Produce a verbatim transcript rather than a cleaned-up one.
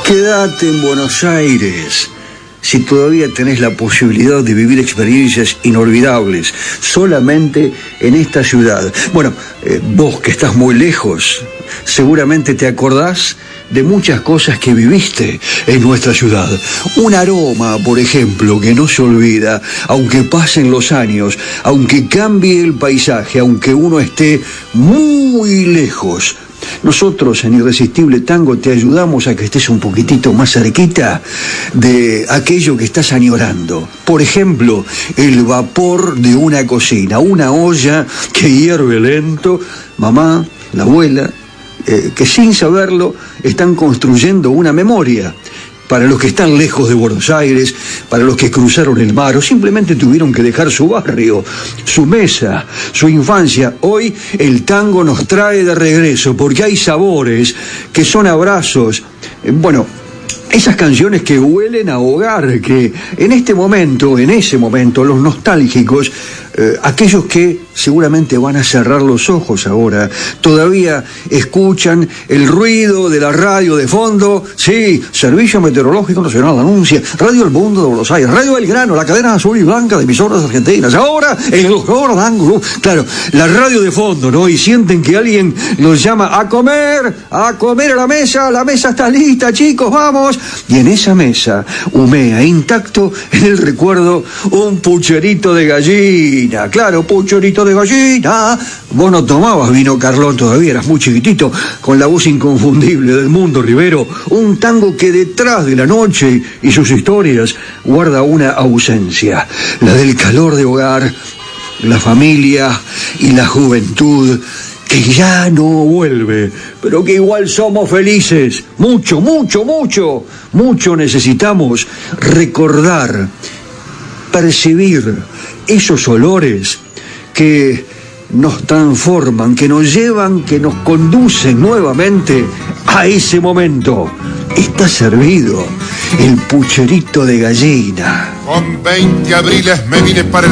Quédate en Buenos Aires. Si todavía tenés la posibilidad de vivir experiencias inolvidables solamente en esta ciudad. Bueno, eh, vos que estás muy lejos, seguramente te acordás de muchas cosas que viviste en nuestra ciudad. Un aroma, por ejemplo, que no se olvida, aunque pasen los años, aunque cambie el paisaje, aunque uno esté muy lejos. Nosotros en Irresistible Tango te ayudamos a que estés un poquitito más cerquita de aquello que estás añorando. Por ejemplo, el vapor de una cocina, una olla que hierve lento, mamá, la abuela, eh, que sin saberlo están construyendo una memoria. Para los que están lejos de Buenos Aires, para los que cruzaron el mar o simplemente tuvieron que dejar su barrio, su mesa, su infancia. Hoy el tango nos trae de regreso porque hay sabores que son abrazos. Bueno, esas canciones que huelen a hogar, que en este momento, en ese momento, los nostálgicos, eh, aquellos que seguramente van a cerrar los ojos ahora, todavía escuchan el ruido de la radio de fondo. Sí, Servicio Meteorológico Nacional anuncia, Radio El Mundo de Buenos Aires, Radio Belgrano, la cadena azul y blanca de emisoras argentinas. Ahora, el doctor Dango, claro, la radio de fondo, ¿no? Y sienten que alguien los llama a comer, a comer a la mesa, la mesa está lista, chicos, vamos. Y en esa mesa humea intacto en el recuerdo un pucherito de gallina. Claro, pucherito de gallina. Vos no tomabas vino Carlón todavía, eras muy chiquitito, con la voz inconfundible del Mundo Rivero. Un tango que detrás de la noche y sus historias guarda una ausencia, la del calor de hogar, la familia y la juventud, que ya no vuelve, pero que igual somos felices. Mucho, mucho, mucho, mucho necesitamos recordar, percibir esos olores que nos transforman, que nos llevan, que nos conducen nuevamente a ese momento. Está servido el pucherito de gallina. Con veinte abriles me vine para el